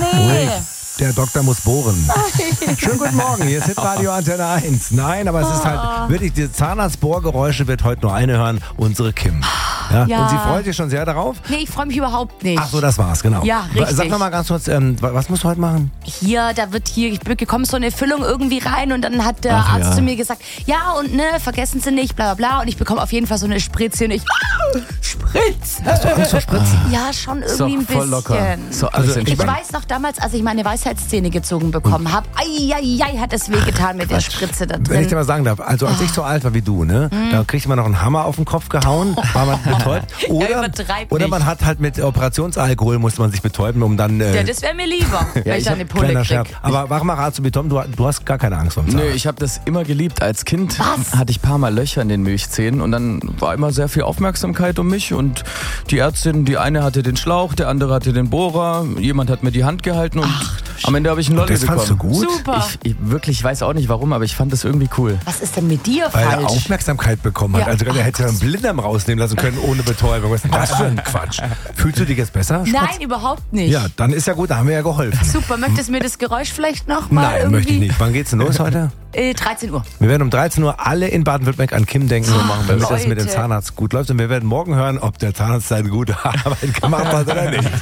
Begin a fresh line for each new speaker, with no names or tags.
Nee. Der Doktor muss bohren. Schönen guten Morgen, hier ist Hitradio Antenne 1. Nein, aber es ist halt wirklich, die Zahnarztbohrgeräusche wird heute nur eine hören, unsere Kim. Ja. Und sie freut sich schon sehr darauf?
Nee, ich freue mich überhaupt nicht.
Ach so, das war's, genau.
Ja, richtig.
Sag noch mal ganz kurz, was musst du heute machen?
Ich bekomme so eine Füllung irgendwie rein und dann hat der Arzt zu mir gesagt, ja und ne, vergessen Sie nicht, bla bla bla. Und ich bekomme auf jeden Fall so eine Spritze und Spritze.
Hast du Angst vor Spritzen?
Ja, schon irgendwie ein bisschen.
Voll locker. So alles
Ich weiß noch damals, als ich meine Weisheitszähne gezogen bekommen habe, hat es wehgetan mit der Spritze da drin.
Wenn ich dir mal sagen darf, also als ich so alt war wie du, ne, da kriegte man noch einen Hammer auf den Kopf gehauen, war man betäubt. Oder man hat halt mit Operationsalkohol musste man sich betäuben, um dann...
ja, das wäre mir lieber, wenn ich eine Pulle krieg.
Aber warum mal ratst du betäuben, du hast gar keine Angst vor dem Zahnarzt.
Nö, ich habe das immer geliebt. Als Kind
Was?
hatte ich ein paar Mal Löcher in den Milchzähnen und dann war immer sehr viel Aufmerksamkeit um mich und die Ärztin, die eine hatte den Schlauch, der andere hatte den Bohrer, jemand hat mir die Hand gehalten und am Ende habe ich einen Lolli
Das
bekommen.
fandst du gut?
Super.
Ich weiß auch nicht warum, aber ich fand das irgendwie cool.
Was ist denn mit dir
Weil er
falsch?
Aufmerksamkeit bekommen hat.
Ja.
Also er hätte einen Blinddarm rausnehmen lassen können ohne Betäubung. Was ist denn das für ein Quatsch? Fühlst du dich jetzt besser, Schatz?
Nein, überhaupt nicht.
Ja, dann ist ja gut, da haben wir ja geholfen.
Super, möchtest du mir das Geräusch vielleicht noch mal
Nein,
irgendwie?
möchte ich nicht. Wann geht's denn los heute?
13 Uhr.
Wir werden um 13 Uhr alle in Baden-Württemberg an Kim denken, damit das mit dem
Leute.
Zahnarzt gut läuft. Und wir werden morgen hören, ob der Zahnarzt seine gute Arbeit gemacht hat oder nicht.